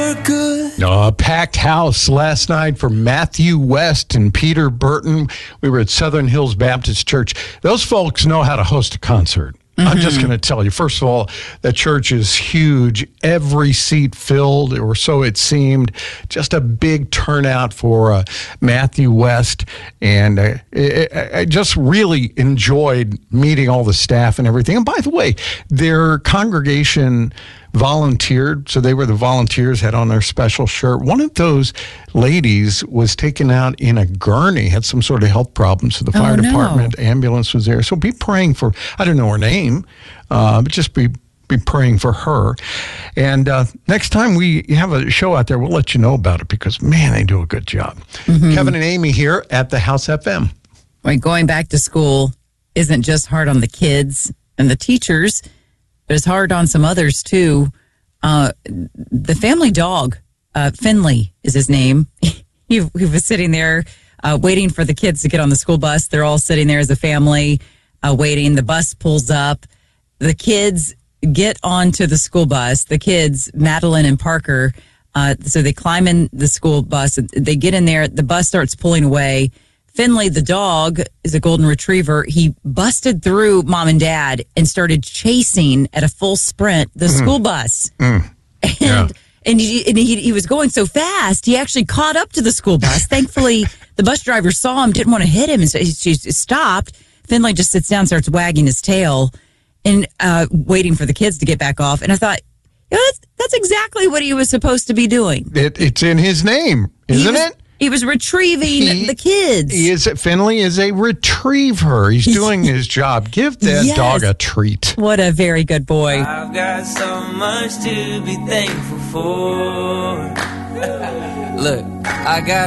Packed house last night for Matthew West and Peter Burton. We were at Southern Hills Baptist Church. Those folks know how to host a concert. I'm just going to tell you, first of all, the church is huge. Every seat filled, or so it seemed. Just a big turnout for Matthew West. And I just really enjoyed meeting all the staff and everything. And by the way, their congregation volunteered, so they were the volunteers, had on their special shirt. One of those ladies was taken out in a gurney, had some sort of health problems, so the fire department ambulance was there. So be praying for, I don't know her name, but just be praying for her. And next time we have a show out there, we'll let you know about it, because man, they do a good job. Kevin and Amy here at the House FM. Right, going back to school isn't just hard on the kids and the teachers, but it's hard on some others, too. The family dog, Finley is his name. He was sitting there waiting for the kids to get on the school bus. They're all sitting there as a family waiting. The bus pulls up. The kids get onto the school bus. The kids, Madeline and Parker, so they climb in the school bus. They get in there. The bus starts pulling away. Finley, the dog, is a golden retriever. He busted through mom and dad and started chasing at a full sprint the school bus. And he was going so fast, he actually caught up to the school bus. Thankfully, the bus driver saw him, didn't want to hit him, and so he stopped. Finley just sits down, starts wagging his tail, and waiting for the kids to get back off. And I thought, that's exactly what he was supposed to be doing. It's in his name, isn't it? He was retrieving the kids. Finley is a retriever. He's doing his job. Give that dog a treat. What a very good boy. I've got so much to be thankful for. Look, I got